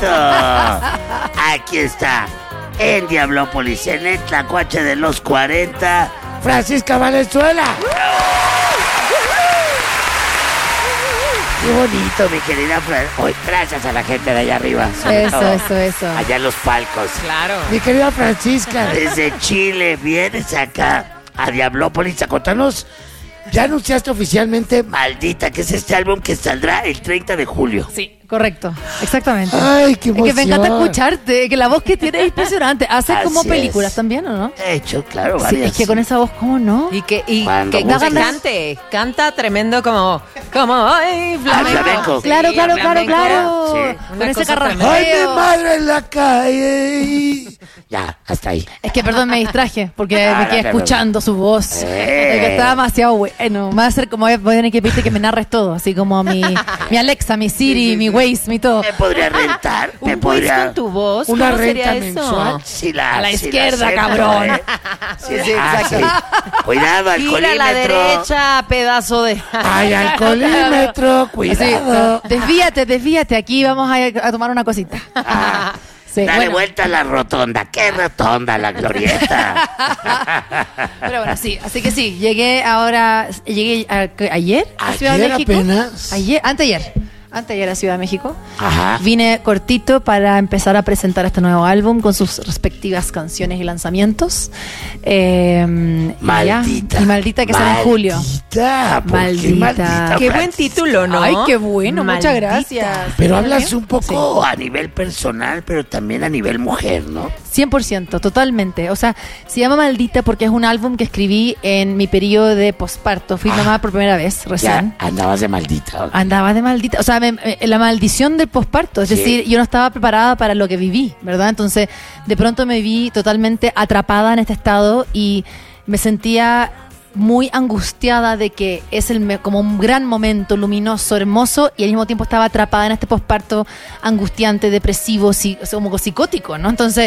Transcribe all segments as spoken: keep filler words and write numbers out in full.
bonito. Aquí está, en Diablópolis, en el Tlacuache de los cuarenta, Francisca Valenzuela. Qué bonito, mi querida Fran. Hoy, gracias a la gente de allá arriba. Eso, todo. eso, eso. Allá en los palcos. Claro. Mi querida Francisca. Desde Chile vienes acá a Diablópolis a contarnos. Ya anunciaste oficialmente Maldita, que es este álbum que saldrá el treinta de julio. Sí, correcto. Exactamente. Ay, qué emoción. Es que me encanta escucharte, que la voz que tienes es impresionante. ¿Haces como Así películas es. también o no? He hecho, claro, Sí, varias. es que con esa voz, ¿cómo no? Y que, y Cuando que guste. cante, canta tremendo como, como, ay, flamenco. flamenco. Sí, Claro, claro, claro, flamenco. claro. Sí. Con Una ese cosa carraspeo. ¡Ay, mi madre en la calle! Ya, hasta ahí. Es que, perdón, me distraje porque Ah, me quedé no, no, no. escuchando su voz. Eh. Es que estaba demasiado bueno. Me va a hacer como, voy a tener que pedirte que me narres todo. Así como mi, mi Alexa, mi Siri, mi Waze, mi todo. ¿Me podría rentar? ¿Me Un quiz podría...? con tu voz, Una ¿cómo sería renta eso? mensual. Sí, la, A la sí izquierda, acepto, cabrón. ¿eh? Sí, Sí, ah, exacto. sí. Cuidado, Gira a alcoholímetro. la derecha, pedazo de... ¡Ay, alcoholímetro! Sí, ¡Cuidado! desvíate, desvíate. Aquí vamos a, a tomar una cosita. Ah, Sí, dale bueno. vuelta a la rotonda. ¿Qué rotonda? La glorieta. Pero bueno, sí, así que sí, llegué ahora, llegué a- ayer a Ciudad de Ayer México. apenas. Ayer, anteayer, anteayer a Ciudad de México. Ajá. Vine cortito para empezar a presentar este nuevo álbum con sus respectivas canciones y lanzamientos. Eh, y Maldita. ya. Y Maldita que sale en julio. Maldita. ¿Por qué Maldita. maldita? Qué buen Francis? título, ¿no? Ay, qué bueno, muchas Maldita. gracias. Pero hablas un poco... Poco a nivel personal, pero también a nivel mujer, ¿no? cien por ciento, totalmente. O sea, se llama Maldita porque es un álbum que escribí en mi periodo de posparto. Fui Ah. mamá por primera vez, recién. Ya andabas de maldita. Andaba de maldita, o sea, me- me- la maldición del posparto, es Sí. decir, yo no estaba preparada para lo que viví, ¿verdad? Entonces, de pronto me vi totalmente atrapada en este estado y me sentía muy angustiada de que es el me- como un gran momento luminoso, hermoso, y al mismo tiempo estaba atrapada en este posparto angustiante, depresivo, sí, o sea, como psicótico, ¿no? Entonces,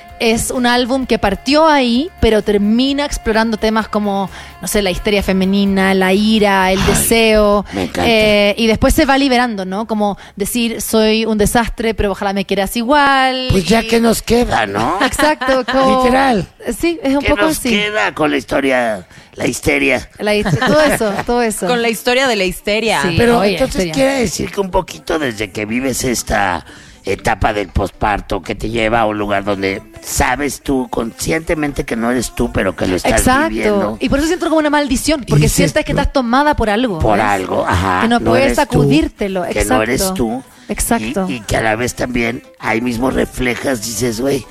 es un álbum que partió ahí, pero termina explorando temas como, no sé, la histeria femenina, la ira, el Ay, deseo. me encanta. eh, y después se va liberando, ¿no? Como decir, soy un desastre, pero ojalá me quieras igual. Pues ya y- que nos queda, ¿no? Exacto, como... Literal. Sí, es un ¿Qué poco nos así. queda con la historia, la histeria? La hist- todo eso, todo eso. Con la historia de la histeria. Sí. Pero oye, entonces histeria. quiere decir que un poquito desde que vives esta etapa del posparto que te lleva a un lugar donde sabes tú conscientemente que no eres tú, pero que lo estás Exacto. viviendo Y por eso siento como una maldición, porque dices sientes que tú, estás tomada por algo. por ¿ves? algo, ajá, Que no, puedes eres tú, sacudírtelo. que Exacto. no eres tú. Exacto. Y, y que a la vez también ahí mismo reflejas, dices, güey,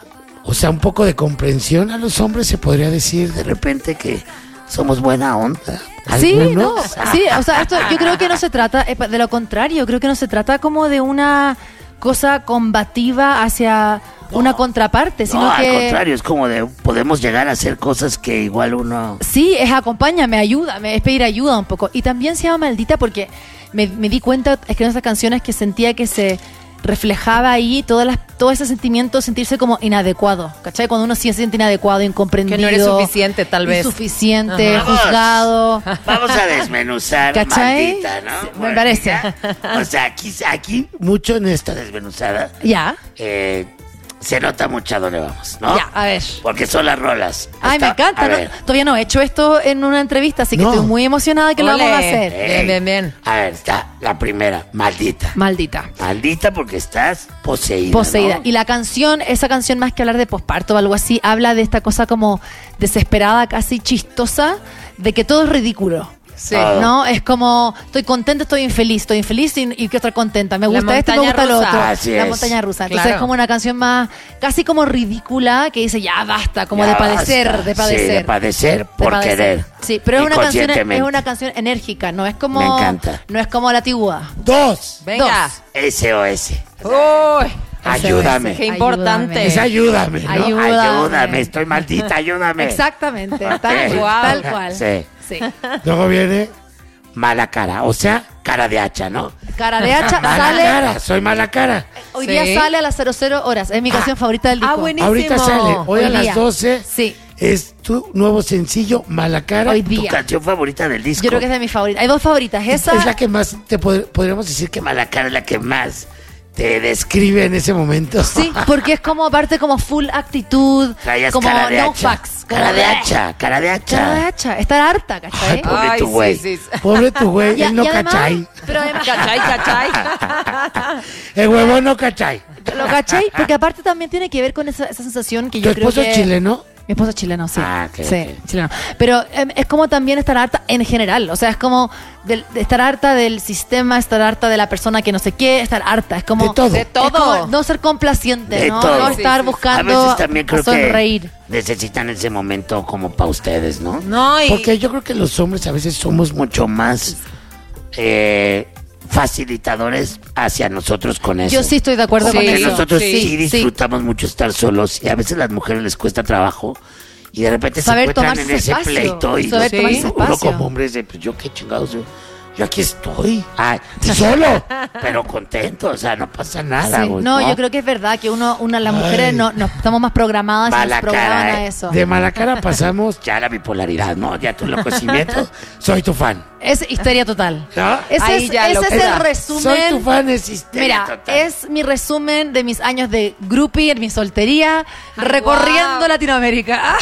O sea, un poco de comprensión a los hombres se podría decir. de repente que somos buena onda. Sí, no, Algunos. sí, o sea, esto yo creo que no se trata, eh, de lo contrario, creo que no se trata como de una cosa combativa hacia una contraparte, sino No, que... al contrario, es como de podemos llegar a hacer cosas que igual uno... Sí, es acompáñame, ayúdame, es pedir ayuda un poco. Y también se llama Maldita porque me, me di cuenta escribiendo esas canciones que sentía que se reflejaba ahí todas las, todo ese sentimiento, sentirse como inadecuado, ¿cachai? Cuando uno sí se siente inadecuado, incomprendido. Que no eres suficiente, tal vez. Insuficiente, Ajá. juzgado. Vamos a desmenuzar, ¿Cachai? maldita, ¿no? Sí, me Porque parece. ya- O sea, aquí, aquí mucho en esta desmenuzada Ya, eh, se nota mucho a dónde vamos, ¿no? ya, a ver. Porque son las rolas. Ay, me Está- encanta. a ¿no? ver, Todavía no he hecho esto en una entrevista, así que No. estoy muy emocionada que lo Ole. vamos a hacer. Bien, bien, bien. A ver, está la primera, maldita. Maldita. Maldita porque estás poseída. Poseída. ¿no? Y la canción, esa canción más que hablar de posparto o algo así, habla de esta cosa como desesperada, casi chistosa, de que todo es ridículo. Sí. Ah. ¿No? Es como, estoy contenta, estoy infeliz, estoy infeliz y, y quiero estar contenta. Me La gusta esto y me montaña gusta lo rusa. otro. Así la es. montaña rusa. Entonces Claro. es como una canción más, casi como ridícula, que dice, ya basta, como Ya de padecer, basta. de padecer. Sí, de padecer por De padecer. querer. Sí, pero es una canción, es Inconscientemente. una canción enérgica, no es como, Me encanta. no es como la tiguda. Dos. Venga. S O S. Uy, Ayúdame. qué importante. Es ayúdame, ¿no? Ayúdame. Ayúdame, estoy maldita, ayúdame. Exactamente, tal Ok. cual, tal cual. Sí. Sí. Luego viene Mala cara, o sea, cara de hacha, ¿no? Cara de hacha mala sale. cara, soy mala cara. Hoy Sí. día sale a las cero cero horas. Es mi canción favorita del disco. Ah, buenísimo. Ahorita sale, hoy, Hoy a día. las doce Sí. es tu nuevo sencillo, Mala Cara. Hoy Tu día. canción favorita del disco. Yo creo que es de mis favoritas. Hay dos favoritas. Esa. Es la que más, te pod- podríamos decir que que Mala cara es la que más te describe en ese momento. Sí, porque es como aparte como full actitud, Traías como cara de no hacha. facts. como Cara de de- hacha, cara de hacha. Cara de hacha. Estar harta, ¿cachai? Ay, Pobre Ay, tu güey. sí, sí. Pobre tu güey, Y a- él no y además- cachai. Pero además, Cachai, cachai. El huevón no cachai. lo cachai, porque aparte también tiene que ver con esa, esa sensación que ¿Tu yo creo esposo que... es chileno? Mi esposo es chileno, sí. Ah, ok, sí, ok. chileno. Pero em, es como también estar harta en general. O sea, es como del- de estar harta del sistema, estar harta de la persona que no sé qué, estar harta. Es como. De todo. De es todo. como no ser complaciente, De ¿no? todo. No Sí, estar sí, sí. A buscando veces también creo sonreír. que necesitan ese momento como para ustedes, ¿no? No, y Porque yo creo que los hombres a veces somos mucho más eh, facilitadores hacia nosotros con eso. Yo sí estoy de acuerdo Sí, con Porque eso. nosotros Sí, sí, sí. disfrutamos mucho estar solos y a veces a las mujeres les cuesta trabajo y de repente Saber se encuentran tomarse en ese espacio, pleito y saber los- tomarse uno espacio. como hombre dice, pues yo qué chingados, yo, yo aquí estoy, ay, solo, pero contento, o sea, no pasa nada. Sí. güey, No, yo creo que es verdad que uno, una, las mujeres Ay. no, no estamos más programadas y Mala nos programan cara, a eh. eso. De mala cara pasamos. Ya la bipolaridad, ¿no? Ya tu enloquecimiento. Soy tu fan. Es histeria total. ¿No? Ese Ahí es, ya ese lo es queda. el resumen. Soy tu fan, es histeria. Mira, total. es mi resumen de mis años de groupie en mi soltería, Ay, recorriendo wow. Latinoamérica.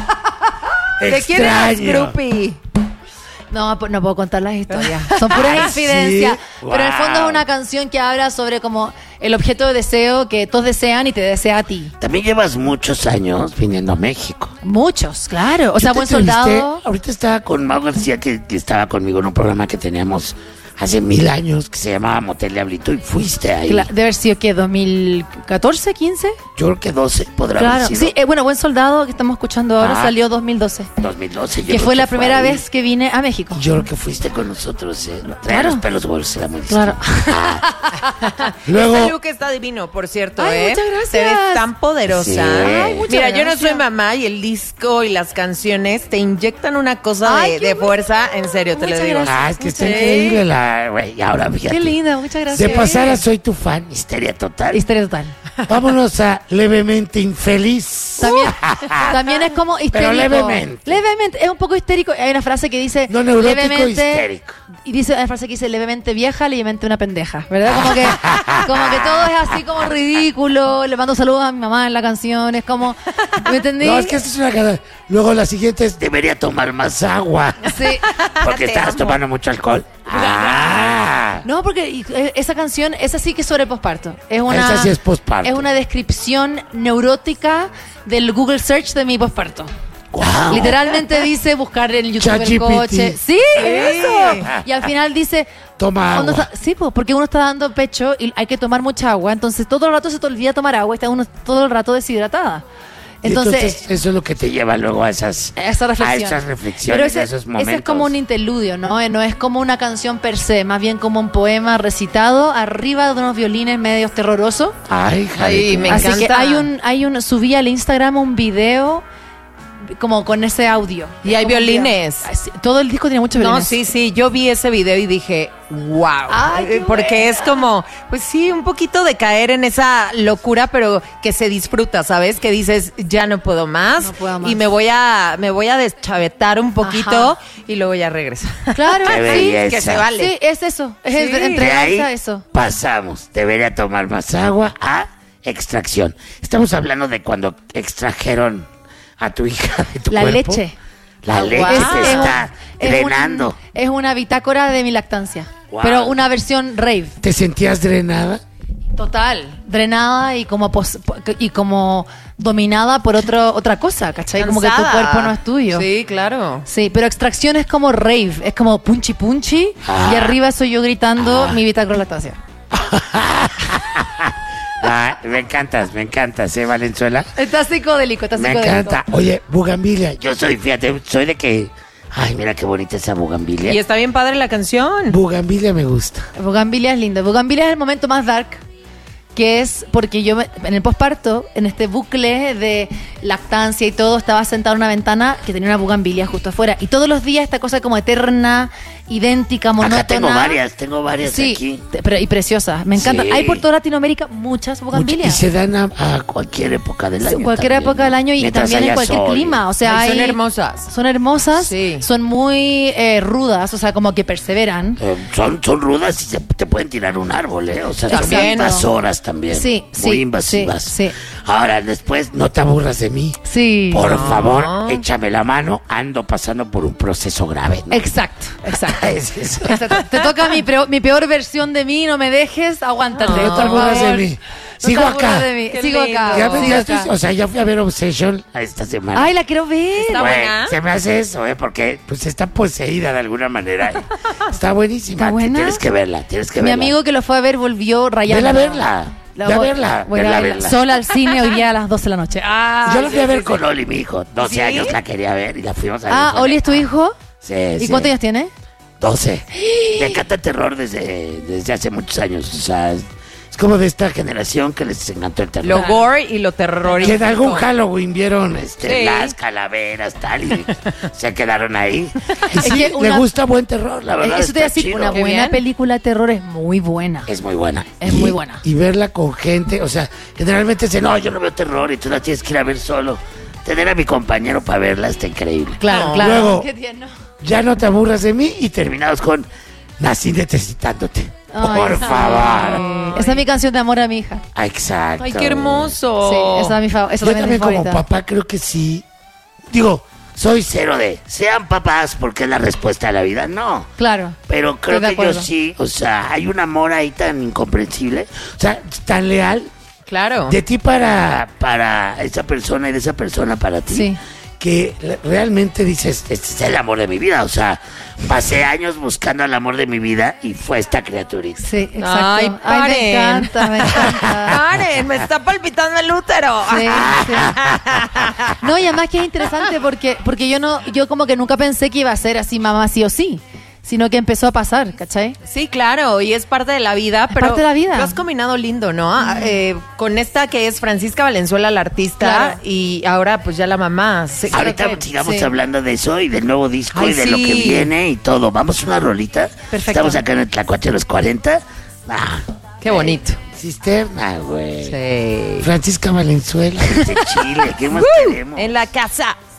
¿de quién eras Extraño. groupie? No, pues no puedo contar las historias. Son puras infidencias. sí. Pero en el fondo es Wow. una canción que habla sobre como el objeto de deseo que todos desean y te desea a ti. También llevas muchos años viniendo a México. Muchos, claro. O Yo sea, te buen entrevisté, soldado. Ahorita estaba con Mau García, que, que estaba conmigo en un programa que teníamos hace mil años, que se llamaba Motel Diablito, y fuiste ahí. Cla- Debe haber sido, ¿qué? ¿dos mil catorce, quince? Yo creo que doce podrá Claro. haber sido. Sí, eh, bueno, Buen Soldado que estamos escuchando ahora Ah. salió dos mil doce. dos mil doce. yo Que creo fue la primera ahí. vez que vine a México. Yo creo que fuiste con nosotros, ¿eh? Traía Claro. los pelos gordos, era muy Claro. distinto. Ah, Luego, Este look está divino, por cierto, Ay, ¿eh? muchas gracias. Te ves tan poderosa. Sí. Ay, muchas Mira, yo no gracias. soy mamá y el disco y las canciones te inyectan una cosa Ay, de, qué de bueno. fuerza, en serio, te lo Muchas digo. gracias. ah, es que está Sí. increíble la... Güey, y ahora fíjate. Qué linda, muchas de gracias. pasar a Soy tu fan, Histeria total. Histeria total. vámonos a Levemente Infeliz. También, también es como histérico. levemente. Levemente, es un poco histérico. Hay una frase que dice... No neurótico, levemente, histérico. Y dice una frase que dice levemente vieja, levemente una pendeja. ¿Verdad? Como que, como que todo es así como ridículo. Le mando saludos a mi mamá en la canción. Es como... ¿Me entendí? No, es que esta es una cara. Luego la siguiente es Debería tomar más agua. Sí. Porque Te estás amo. tomando mucho alcohol. Ah. No, porque y- eh, esa canción, esa sí que es sobre posparto. Es una, Esa sí es posparto. Es una descripción neurótica del Google Search de mi posparto. Wow. Literalmente dice buscar en YouTube el ChatGPT. coche. Sí, eso. Y al final dice... Toma cuando agua. está- sí, pues, porque uno está dando pecho y hay que tomar mucha agua. Entonces todo el rato se te olvida tomar agua y está uno todo el rato deshidratada. Y Entonces... eso es lo que te lleva luego a esas, a esa reflexión. a esas reflexiones, Pero ese, a esos momentos. ese es como un interludio, ¿no? Eh, No es como una canción per se, más bien como un poema recitado arriba de unos violines medios terrorosos. Ay, Ay, Javi, me Así encanta. que hay un, hay un, subí al Instagram un video como con ese audio. Y hay Como un violines. video. Ay, sí, todo el disco tiene muchos No, violines. sí, sí, yo vi ese video y dije, wow. Ay, qué Porque es como, pues sí, un poquito de caer en esa locura, pero que se disfruta, ¿sabes? Que dices, ya no puedo más, No puedo más. y me voy a me voy a deschavetar un poquito Ajá. y luego ya regreso. Claro, Qué sí. belleza. Que se vale. Sí, es eso. Es Sí. el- De entregarse ahí a eso. pasamos. Debería tomar más agua a extracción. Estamos hablando de cuando extrajeron a tu hija de tu La cuerpo. leche. La Ah, leche wow. se Es- es está Es un- drenando. Es una bitácora de mi lactancia. Wow. Pero una versión rave. ¿Te sentías drenada? Total, drenada y como pos- po- y como dominada por otro, otra cosa, ¿cachai? Como que tu Cansada. cuerpo no es tuyo. Sí, claro. Sí, pero extracción es como rave, es como punchi punchi Ah. y arriba soy yo gritando mi bitácora de lactancia. Ah, me encantas, me encantas, ¿eh, Valenzuela? Está psicodélico, está Me psicodélico. encanta. Oye, Bugambilia. Yo soy, fíjate, soy de que... Ay, mira qué bonita esa bugambilia. Y está bien padre la canción. Bugambilia me gusta. Bugambilia es lindo. Bugambilia es el momento más dark, que es porque yo me- en el posparto, en este bucle de lactancia y todo, estaba sentada en una ventana que tenía una bugambilia justo afuera. Y todos los días esta cosa como eterna idéntica, monótona. Acá tengo varias, tengo varias Sí, aquí. te- pero y preciosas, me encanta. Sí. Hay por toda Latinoamérica muchas Mucho- y bugambilias. se dan a, a- A cualquier época del año. Cualquier también, época del ¿no? año y Mientras también en haya cualquier sol. clima. O sea, Ay, son hay- hermosas. Son hermosas, Sí. son muy eh, rudas, o sea, como que perseveran. Eh, son, son rudas y se, te pueden tirar un árbol, ¿eh? O sea, son También. invasoras también. Sí, Muy sí, invasivas. sí, sí. Ahora, después, No te aburras de mí. Sí. por No. favor, échame la mano. Ando pasando por un proceso grave. ¿no? Exacto, exacto. Es eso. Exacto. Te toca mi, peor- mi peor versión de mí, no me dejes, aguántate. No te por aburras de favor. mí. No Sigo te aburras acá. de mí. Qué Sigo lindo. acá. Ya, ves, sigo ya acá. estoy- o sea, ya fui a ver Obsession. A esta semana. Ay, la quiero ver. Está Güey, buena. se me hace eso, ¿eh? Porque pues está poseída de alguna manera. ¿eh? Está buenísima. Está buena. Tienes que verla, tienes que Mi verla. amigo que lo fue a ver volvió rayado. Vela a verla. La Ve a voy- verla. voy a Verla, verla. verla. Sola al cine hoy día a las doce de la noche. Ah, Yo la fui a ver con Oli, mi hijo. doce ¿Sí? años la quería ver y la fuimos a ver. ah con Oli él. es tu hijo. Sí, ¿Y sí. cuántos años tiene? doce. Le encanta el terror desde, desde hace muchos años. O sea, es Es como de esta generación que les encantó el terror. Lo gore y lo que terrorífico. en algún Halloween vieron. Este, Sí. Las calaveras, tal, y se quedaron ahí. Y sí, que le una- gusta buen terror. La verdad, Eso te iba a está decir, chido. una Qué buena bien. película de terror es muy buena. Es muy buena. Es Y- muy buena. Y verla con gente, o sea, Generalmente dicen, no, yo no veo terror y tú la tienes que ir a ver solo. Tener a mi compañero para verla está increíble. Claro, No. claro. Luego- Qué tierno. ya no te aburras de mí y te Terminados con nací necesitándote. Ay, por ay. favor. Esa es mi canción de amor a mi hija. Ah, exacto. Ay, qué hermoso. Sí, esa es mi, fa- esa Yo también es mi también como favorita. papá creo que sí. Digo, Soy cero de, sean papás porque es la respuesta a la vida. No. Claro. Pero creo Estoy de que yo acuerdo. sí, o sea, hay un amor ahí tan incomprensible o sea, tan leal Claro. de ti para, para esa persona y de esa persona para ti. Sí. que le- realmente dices, Este es el amor de mi vida, o sea, pasé años buscando el amor de mi vida y fue esta criaturita. Sí, exacto. Ay, me paren. encanta, me encanta. Karen, me está palpitando el útero. Sí, sí. No, y además que es interesante porque, porque yo no, yo como que nunca pensé que iba a ser así mamá sí o sí, sino que empezó a pasar, ¿cachai? Sí, claro, y es parte de la vida, pero parte de la vida. lo has combinado lindo, ¿no? Ah, eh, con esta que es Francisca Valenzuela, la artista, Claro. y ahora pues ya la mamá. Sí, creo Ahorita que- sigamos sí. hablando de eso y del nuevo disco Ay, y de lo sí. que viene y todo. Vamos a una rolita. Perfecto. Estamos acá en el Tlacuache de los cuarenta. Ah, Qué bonito. cisterna, güey. Sí. Francisca Valenzuela. Este Chile, ¿qué más queremos? En la casa.